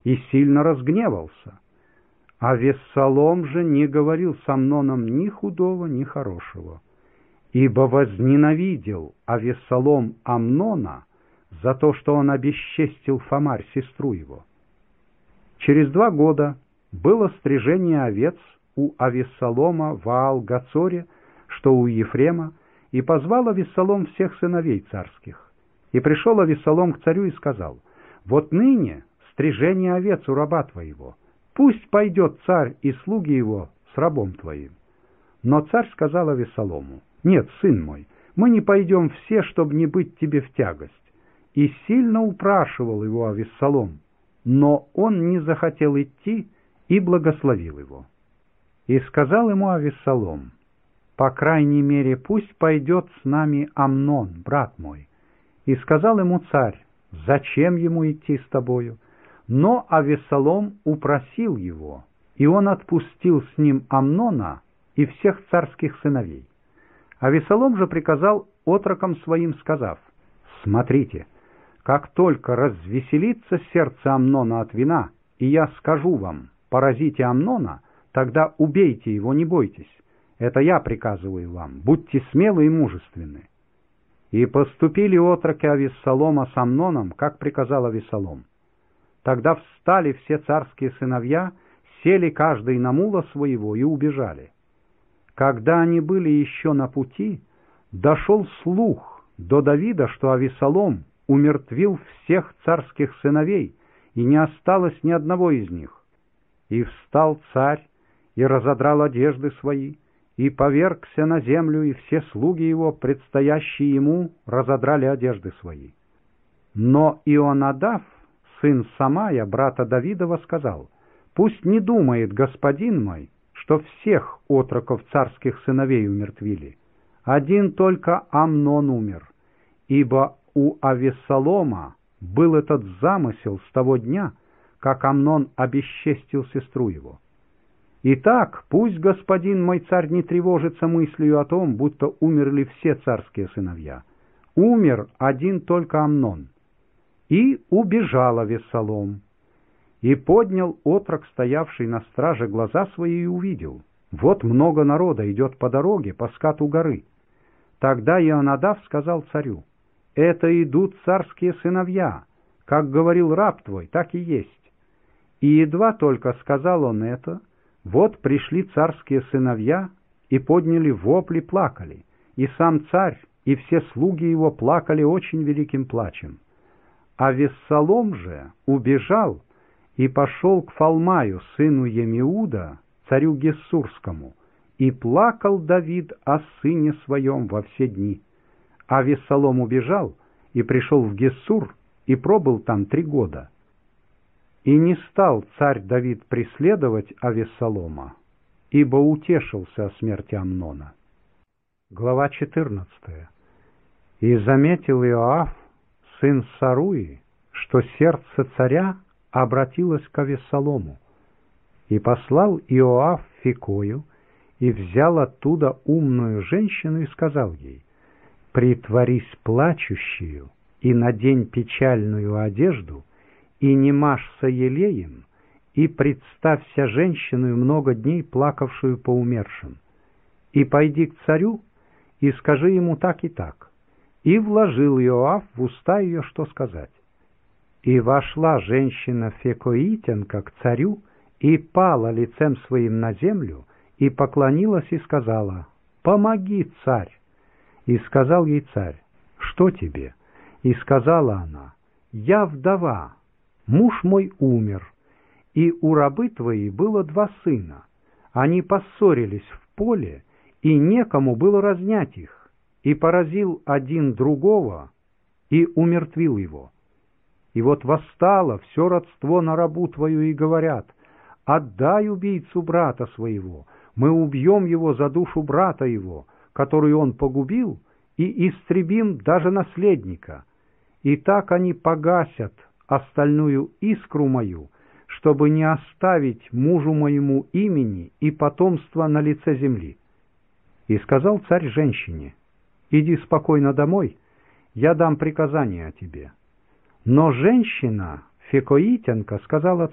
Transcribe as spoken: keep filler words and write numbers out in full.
и сильно разгневался. А Вессалом же не говорил с Амноном ни худого, ни хорошего, ибо возненавидел Авессалом Амнона за то, что он обесчестил Фамарь, сестру его. Через два года было стрижение овец у Авессалома в Аал-Гацоре, что у Ефрема, и позвал Авессалом всех сыновей царских. И пришел Авессалом к царю и сказал: «Вот ныне стрижение овец у раба твоего, пусть пойдет царь и слуги его с рабом твоим». Но царь сказал Авессалому: «Нет, сын мой, мы не пойдем все, чтобы не быть тебе в тягость». И сильно упрашивал его Авессалом, но он не захотел идти и благословил его. И сказал ему Авессалом: «По крайней мере, пусть пойдет с нами Амнон, брат мой». И сказал ему царь: «Зачем ему идти с тобою?» Но Авессалом упросил его, и он отпустил с ним Амнона и всех царских сыновей. Авессалом же приказал отрокам своим, сказав: «Смотрите, как только развеселится сердце Амнона от вина, и я скажу вам: поразите Амнона, тогда убейте его, не бойтесь. Это я приказываю вам, будьте смелы и мужественны». И поступили отроки Авессалома с Амноном, как приказал Авессалом. Тогда встали все царские сыновья, сели каждый на мула своего и убежали. Когда они были еще на пути, дошел слух до Давида, что Авессалом умертвил всех царских сыновей, и не осталось ни одного из них. И встал царь, и разодрал одежды свои, и повергся на землю, и все слуги его, предстоящие ему, разодрали одежды свои. Но Ионадав, сын Самая, брата Давидова, сказал: «Пусть не думает господин мой, что всех отроков царских сыновей умертвили. Один только Амнон умер, ибо у Авессалома был этот замысел с того дня, как Амнон обесчестил сестру его. Итак, пусть господин мой царь не тревожится мыслью о том, будто умерли все царские сыновья. Умер один только Амнон». И убежал Авессалом. И поднял отрок, стоявший на страже, глаза свои, и увидел: вот много народа идет по дороге, по скату горы. Тогда Ионадав сказал царю: «Это идут царские сыновья, как говорил раб твой, так и есть». И едва только сказал он это, вот пришли царские сыновья и подняли вопли, плакали, и сам царь, и все слуги его плакали очень великим плачем. А Вессалом же убежал и пошел к Фалмаю, сыну Емиуда, царю Гессурскому, и плакал Давид о сыне своем во все дни. А Вессалом убежал и пришел в Гессур, и пробыл там три года. И не стал царь Давид преследовать Авессалома, ибо утешился о смерти Амнона. Глава четырнадцатая. И заметил Иоав, сын Саруи, что сердце царя обратилось к Авессалому, и послал Иоав Фикою, и взял оттуда умную женщину и сказал ей: «Притворись плачущую, и надень печальную одежду, и не машься елеем, и представься женщину много дней плакавшую по умершим, и пойди к царю, и скажи ему так и так». И вложил Иоав в уста ее, что сказать. И вошла женщина Фекоитянка к царю, и пала лицем своим на землю, и поклонилась и сказала: «Помоги, царь!» И сказал ей царь: «Что тебе?» И сказала она: «Я вдова, муж мой умер, и у рабы твоей было два сына. Они поссорились в поле, и некому было разнять их. И поразил один другого, и умертвил его. И вот восстало все родство на рабу твою, и говорят: отдай убийцу брата своего, мы убьем его за душу брата его, которую он погубил, и истребим даже наследника. И так они погасят остальную искру мою, чтобы не оставить мужу моему имени и потомства на лице земли». И сказал царь женщине: «Иди спокойно домой, я дам приказание о тебе». Но женщина, Фекоитянка, сказала